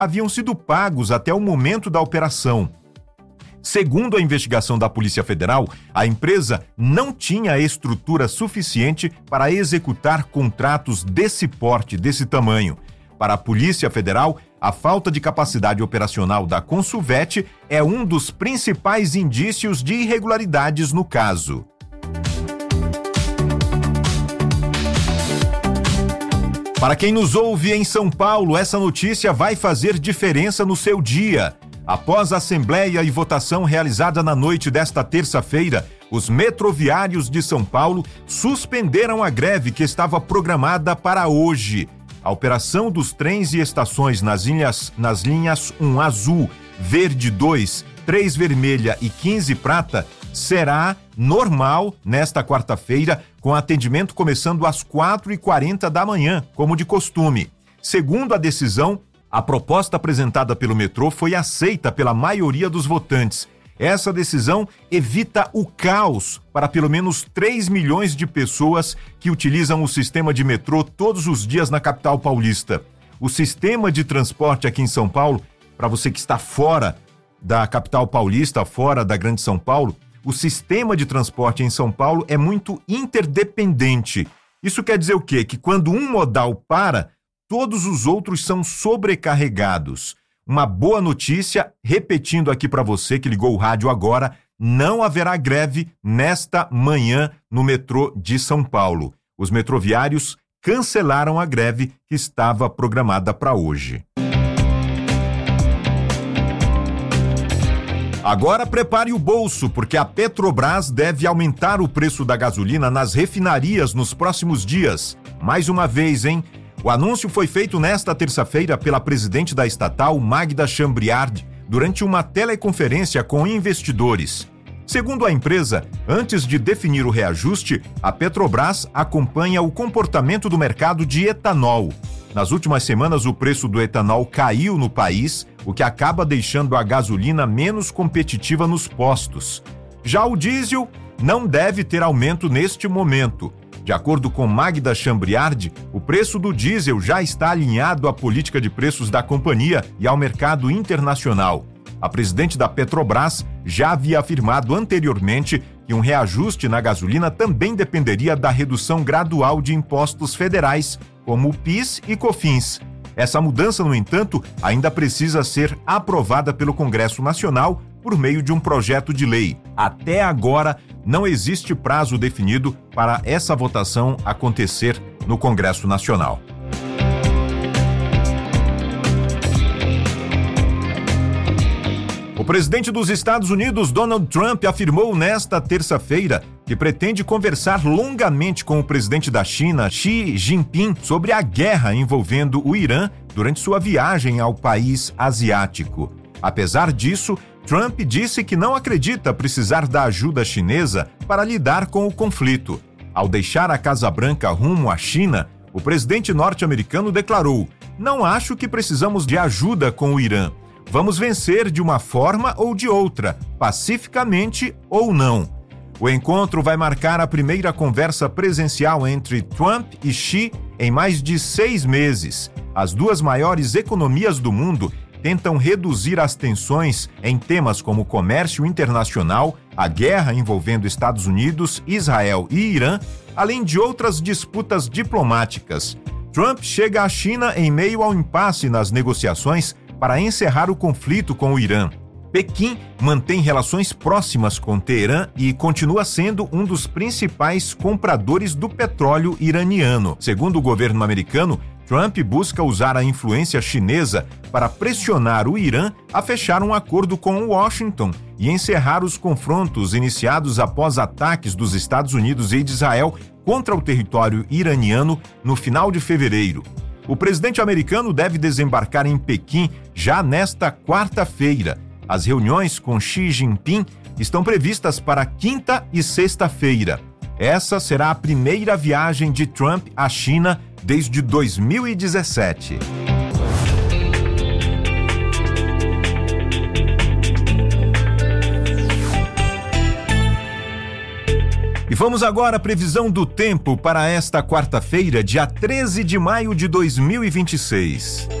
haviam sido pagos até o momento da operação. Segundo a investigação da Polícia Federal, a empresa não tinha estrutura suficiente para executar contratos desse porte, desse tamanho. Para a Polícia Federal, a falta de capacidade operacional da Consulvet é um dos principais indícios de irregularidades no caso. Para quem nos ouve em São Paulo, essa notícia vai fazer diferença no seu dia. Após a assembleia e votação realizada na noite desta terça-feira, os metroviários de São Paulo suspenderam a greve que estava programada para hoje. A operação dos trens e estações nas linhas 1 azul, verde 2, 3 vermelha e 15 prata será normal nesta quarta-feira, com atendimento começando às 4h40 da manhã, como de costume. Segundo a decisão, a proposta apresentada pelo metrô foi aceita pela maioria dos votantes. Essa decisão evita o caos para pelo menos 3 milhões de pessoas que utilizam o sistema de metrô todos os dias na capital paulista. O sistema de transporte aqui em São Paulo, para você que está fora da capital paulista, fora da Grande São Paulo, o sistema de transporte em São Paulo é muito interdependente. Isso quer dizer o quê? Que quando um modal para, todos os outros são sobrecarregados. Uma boa notícia, repetindo aqui para você que ligou o rádio agora, não haverá greve nesta manhã no metrô de São Paulo. Os metroviários cancelaram a greve que estava programada para hoje. Agora prepare o bolso, porque a Petrobras deve aumentar o preço da gasolina nas refinarias nos próximos dias. Mais uma vez, hein? O anúncio foi feito nesta terça-feira pela presidente da estatal, Magda Chambriard, durante uma teleconferência com investidores. Segundo a empresa, antes de definir o reajuste, a Petrobras acompanha o comportamento do mercado de etanol. Nas últimas semanas, o preço do etanol caiu no país, o que acaba deixando a gasolina menos competitiva nos postos. Já o diesel não deve ter aumento neste momento. De acordo com Magda Chambriard, o preço do diesel já está alinhado à política de preços da companhia e ao mercado internacional. A presidente da Petrobras já havia afirmado anteriormente que um reajuste na gasolina também dependeria da redução gradual de impostos federais, como o PIS e COFINS. Essa mudança, no entanto, ainda precisa ser aprovada pelo Congresso Nacional por meio de um projeto de lei. Até agora, não existe prazo definido para essa votação acontecer no Congresso Nacional. O presidente dos Estados Unidos, Donald Trump, afirmou nesta terça-feira que pretende conversar longamente com o presidente da China, Xi Jinping, sobre a guerra envolvendo o Irã durante sua viagem ao país asiático. Apesar disso, Trump disse que não acredita precisar da ajuda chinesa para lidar com o conflito. Ao deixar a Casa Branca rumo à China, o presidente norte-americano declarou: "Não acho que precisamos de ajuda com o Irã. Vamos vencer de uma forma ou de outra, pacificamente ou não." O encontro vai marcar a primeira conversa presencial entre Trump e Xi em mais de 6 meses. As duas maiores economias do mundo tentam reduzir as tensões em temas como comércio internacional, a guerra envolvendo Estados Unidos, Israel e Irã, além de outras disputas diplomáticas. Trump chega à China em meio ao impasse nas negociações para encerrar o conflito com o Irã. Pequim mantém relações próximas com Teherã e continua sendo um dos principais compradores do petróleo iraniano. Segundo o governo americano, Trump busca usar a influência chinesa para pressionar o Irã a fechar um acordo com Washington e encerrar os confrontos iniciados após ataques dos Estados Unidos e de Israel contra o território iraniano no final de fevereiro. O presidente americano deve desembarcar em Pequim já nesta quarta-feira. As reuniões com Xi Jinping estão previstas para quinta e sexta-feira. Essa será a primeira viagem de Trump à China desde 2017. E vamos agora à previsão do tempo para esta quarta-feira, dia 13 de maio de 2026.